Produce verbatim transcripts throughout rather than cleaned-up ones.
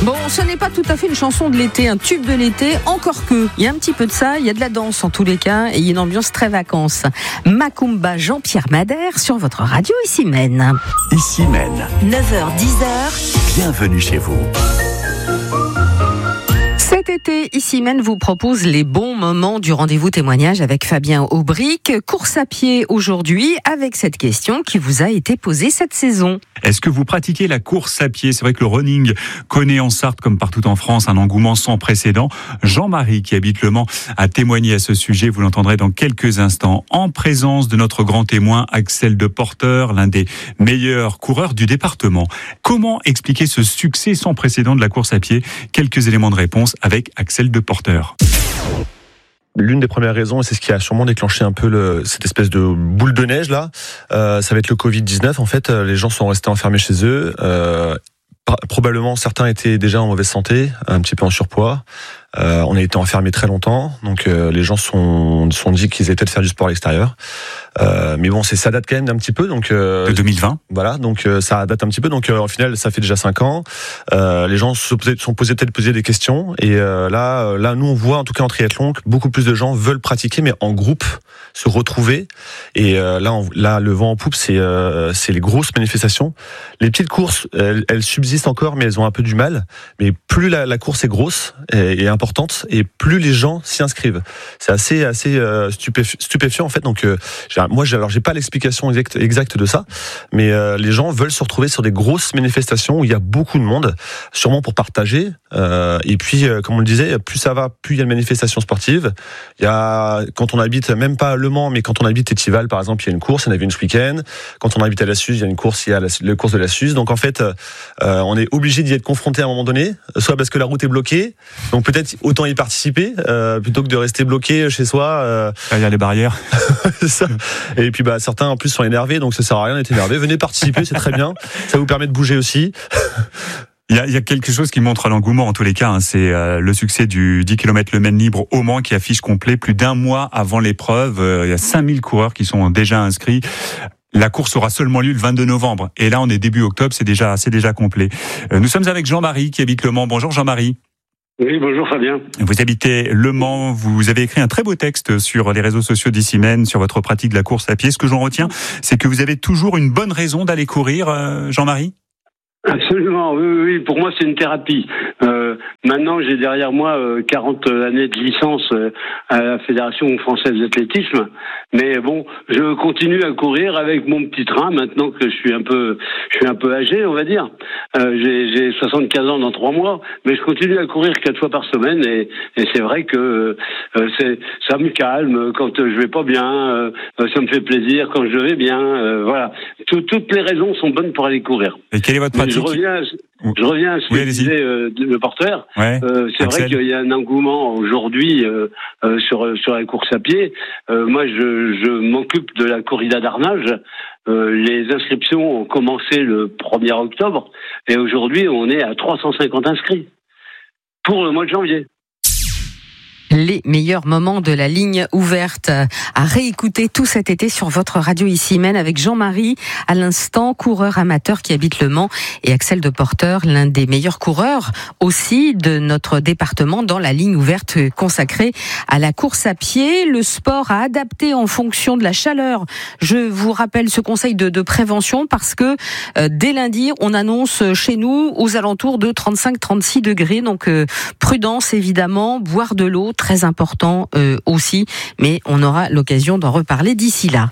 Bon, ce n'est pas tout à fait une chanson de l'été, un tube de l'été, encore que. Il y a un petit peu de ça, il y a de la danse en tous les cas, et il y a une ambiance très vacances. Macumba, Jean-Pierre Madère, sur votre radio Ici Maine. Ici Maine. neuf heures dix heures. Bienvenue chez vous. Cet été, Ici Maine vous propose les bons moments du rendez-vous témoignage avec Fabien Aubric. Course à pied aujourd'hui avec cette question qui vous a été posée cette saison. Est-ce que vous pratiquez la course à pied ? C'est vrai que le running connaît en Sarthe, comme partout en France, un engouement sans précédent. Jean-Marie, qui habite Le Mans, a témoigné à ce sujet. Vous l'entendrez dans quelques instants, en présence de notre grand témoin, Axel de Porter, l'un des meilleurs coureurs du département. Comment expliquer ce succès sans précédent de la course à pied ? Quelques éléments de réponse avec Axel de Porter. L'une des premières raisons, et c'est ce qui a sûrement déclenché un peu le, cette espèce de boule de neige là, euh, ça va être le covid dix-neuf. En fait, les gens sont restés enfermés chez eux. Euh, probablement, certains étaient déjà en mauvaise santé, un petit peu en surpoids. Euh, on a été enfermés très longtemps, donc euh, les gens sont sont dit qu'ils allaient peut-être faire du sport à l'extérieur. Euh, mais bon, c'est ça date quand même d'un petit peu, donc euh, de deux mille vingt. Voilà, donc euh, ça date un petit peu. Donc euh, au final, ça fait déjà cinq ans. Euh, les gens se posaient, sont posés peut-être poser des questions. Et euh, là, euh, là, nous on voit en tout cas en triathlon que beaucoup plus de gens veulent pratiquer, mais en groupe, se retrouver. Et euh, là, on, là, le vent en poupe, c'est euh, c'est les grosses manifestations. Les petites courses, elles, elles subsistent encore, mais elles ont un peu du mal. Mais plus la, la course est grosse et, et importante, et plus les gens s'y inscrivent. C'est assez assez euh, stupéfi- stupéfiant en fait. Donc euh, j'ai, moi, j'ai, alors j'ai pas l'explication exacte, exacte de ça, mais euh, les gens veulent se retrouver sur des grosses manifestations où il y a beaucoup de monde, sûrement pour partager. Euh, et puis, euh, comme on le disait, plus ça va, plus il y a de manifestations sportives. Il y a, quand on habite même pas à Le Mans, mais quand on habite Étival, par exemple, il y a une course. Il y en avait une ce week-end. Quand on habite à la Suze, il y a une course. Il y a la, la course de la Suze. Donc en fait, euh, on est obligé d'y être confronté à un moment donné, soit parce que la route est bloquée, donc peut-être autant y participer euh, plutôt que de rester bloqué chez soi. Euh... Derrière les barrières. C'est ça. Et puis bah certains en plus sont énervés, donc ça sert à rien d'être énervé. Venez participer, c'est très bien. Ça vous permet de bouger aussi. Il y, a, il y a quelque chose qui montre l'engouement en tous les cas, hein. C'est euh, le succès du dix kilomètres Le Maine Libre au Mans qui affiche complet plus d'un mois avant l'épreuve. Euh, il y a cinq mille coureurs qui sont déjà inscrits. La course aura seulement lieu le vingt-deux novembre. Et là, on est début octobre, c'est déjà, c'est déjà complet. Euh, nous sommes avec Jean-Marie qui habite Le Mans. Bonjour Jean-Marie. Oui, bonjour Fabien. Vous habitez Le Mans, vous avez écrit un très beau texte sur les réseaux sociaux d'Ici Maine, sur votre pratique de la course à pied. Ce que j'en retiens, c'est que vous avez toujours une bonne raison d'aller courir, euh, Jean-Marie ? Absolument, oui, oui, pour moi c'est une thérapie. Euh, maintenant j'ai derrière moi euh, quarante années de licence euh, à la Fédération française d'athlétisme, mais bon, je continue à courir avec mon petit train maintenant que je suis un peu, je suis un peu âgé, on va dire. Euh, j'ai, j'ai soixante-quinze ans dans trois mois, mais je continue à courir quatre fois par semaine et, et c'est vrai que euh, c'est, ça me calme quand je vais pas bien, euh, ça me fait plaisir quand je vais bien, euh, voilà. Tout, toutes les raisons sont bonnes pour aller courir. Et quelle est votre pratique ? Je reviens, je reviens à ce oui, que disait euh, le porteur. Ouais, euh, c'est Axel. vrai qu'il y a un engouement aujourd'hui euh, euh, sur sur la course à pied. Euh, moi, je, je m'occupe de la corrida d'Arnage. Euh, les inscriptions ont commencé le premier octobre et aujourd'hui, on est à trois cent cinquante inscrits pour le mois de janvier. Les meilleurs moments de la ligne ouverte à réécouter tout cet été sur votre radio Ici Maine avec Jean-Marie, à l'instant, coureur amateur qui habite Le Mans, et Axel de Porter, l'un des meilleurs coureurs aussi de notre département dans la ligne ouverte consacrée à la course à pied. Le sport à adapter en fonction de la chaleur. Je vous rappelle ce conseil de, de prévention parce que euh, dès lundi, on annonce chez nous aux alentours de trente-cinq à trente-six degrés. Donc euh, prudence évidemment, boire de l'eau, très important euh, aussi, mais on aura l'occasion d'en reparler d'ici là.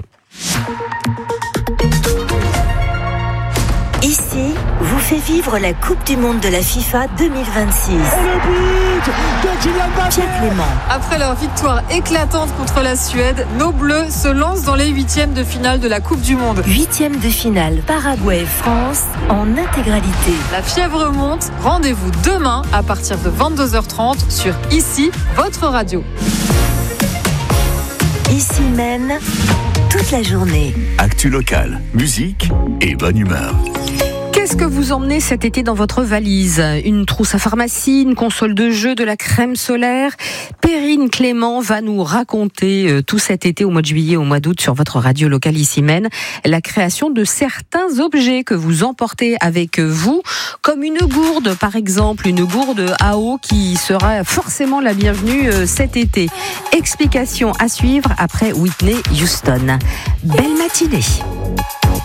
Ici, vous fait vivre la Coupe du Monde de la FIFA deux mille vingt-six. Et le but de Kylian Mbappé. Pierre Clément. Après leur victoire éclatante contre la Suède, nos Bleus se lancent dans les huitièmes de finale de la Coupe du Monde. Huitième de finale, Paraguay-France en intégralité. La fièvre monte, rendez-vous demain à partir de vingt-deux heures trente sur Ici, votre radio. Ici Maine, toute la journée. Actu locale, musique et bonne humeur. Qu'est-ce que vous emmenez cet été dans votre valise ? Une trousse à pharmacie, une console de jeu, de la crème solaire ? Perrine Clément va nous raconter euh, tout cet été, au mois de juillet, au mois d'août, sur votre radio locale ici Maine, la création de certains objets que vous emportez avec vous, comme une gourde, par exemple, une gourde à eau qui sera forcément la bienvenue euh, cet été. Explication à suivre après Whitney Houston. Belle matinée.